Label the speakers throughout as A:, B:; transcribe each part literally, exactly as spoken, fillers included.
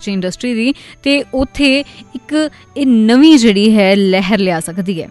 A: Manufacturing industry दी, ते उत्थे एक नवीं जिहड़ी है लहर लिया सकदी है।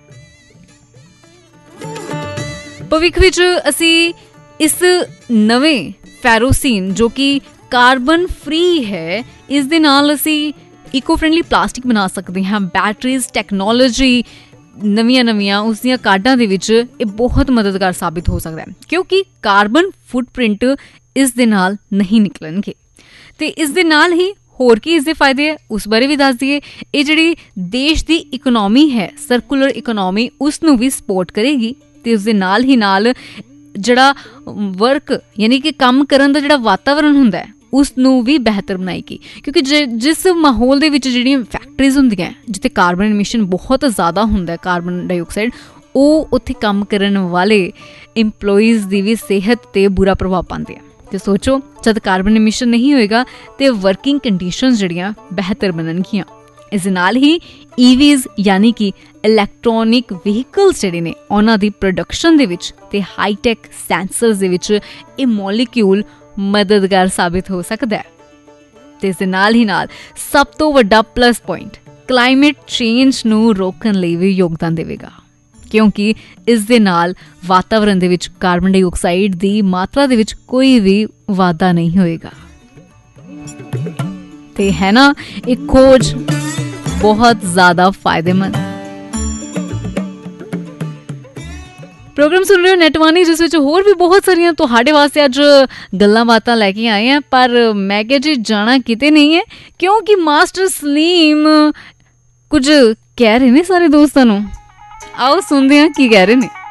A: भविख विच असी इस नवें फैरोसीन जो कि कार्बन फ्री है, इस दे नाल असी इको फ्रेंडली प्लास्टिक बना सकते हैं। बैटरीज टैक्नोलॉजी नवीं नवीं उसदियां काਢਾਂ ਦੇ ਵਿੱਚ ਇਹ बहुत मददगार साबित हो सकता है, क्योंकि कार्बन फुटप्रिंट इस दे नाल नहीं निकलणगे। ते इस दे नाल ही होर की इसके फायदे है उस बारे भी दस दिए। ये जिहड़ी देश की इकोनॉमी है, सर्कुलर इकोनॉमी, उसनूं भी सपोर्ट करेगी ते उस दे नाल ही नाल जिहड़ा वर्क यानी कि काम करन दा जिहड़ा वातावरण हुंदा है उसनूं भी बेहतर बनाएगी। क्योंकि ज जिस माहौल दे विच जिहड़ियां फैक्टरीज हुंदियां जिथे कार्बन एमिशन बहुत ज़्यादा हुंदा है, कार्बन डाइऑक्साइड, ਉਹ ਉੱਥੇ ਕੰਮ ਕਰਨ ਵਾਲੇ ਇੰਪਲੋਈਜ਼ ਦੀ ਵੀ ਸਿਹਤ ਤੇ ਬੁਰਾ ਪ੍ਰਭਾਵ ਪਾਉਂਦੇ ਆ। ਤੇ ਸੋਚੋ ਜਦ ਕਾਰਬਨ ਐਮਿਸ਼ਨ ਨਹੀਂ ਹੋਏਗਾ ਤੇ ਵਰਕਿੰਗ ਕੰਡੀਸ਼ਨਸ ਜਿਹੜੀਆਂ ਬਿਹਤਰ ਬਣਨਗੀਆਂ। ਇਸ ਨਾਲ ਹੀ ਈਵੀਜ਼ ਯਾਨੀ ਕਿ ਇਲੈਕਟ੍ਰੋਨਿਕ ਵਹੀਕਲਸ ਜਿਹੜੇ ਨੇ ਉਹਨਾਂ ਦੀ ਪ੍ਰੋਡਕਸ਼ਨ ਦੇ ਵਿੱਚ ਤੇ ਹਾਈਟੈਕ ਸੈਂਸਰਸ ਦੇ ਵਿੱਚ ਇਹ ਮੋਲੀਕਿਊਲ ਮਦਦਗਾਰ ਸਾਬਿਤ ਹੋ ਸਕਦਾ ਹੈ। ਤੇ ਇਸ ਦੇ ਨਾਲ ਹੀ ਨਾਲ ਸਭ ਤੋਂ ਵੱਡਾ ਪਲੱਸ ਪੁਆਇੰਟ ਕਲਾਈਮੇਟ ਚੇਂਜ ਨੂੰ ਰੋਕਣ ਲਈ ਵੀ ਯੋਗਦਾਨ ਦੇਵੇਗਾ, ਕਿਉਂਕਿ ਇਸ ਦੇ ਨਾਲ ਵਾਤਾਵਰਨ ਦੇ ਵਿੱਚ ਕਾਰਬਨ ਡਾਈਆਕਸਾਈਡ ਦੀ ਮਾਤਰਾ ਦੇ ਵਿੱਚ ਕੋਈ ਵੀ ਵਾਧਾ ਨਹੀਂ ਹੋਏਗਾ। ਤੇ ਹੈ ਨਾ ਇਹ ਖੋਜ ਬਹੁਤ ਜ਼ਿਆਦਾ ਫਾਇਦੇਮੰਦ। प्रोग्राम सुन रहे हो नेटवानी, जिस विच होर भी बहुत सारियां तुहाडे वास्ते अज गल्लां बातां लैके आए हैं, पर मैं क्या जी जाना किते नहीं है, क्योंकि मास्टर सलीम कुछ कह रहे ने सारे दोस्तां नूं। आओ सुनदे हां की कह रहे ने।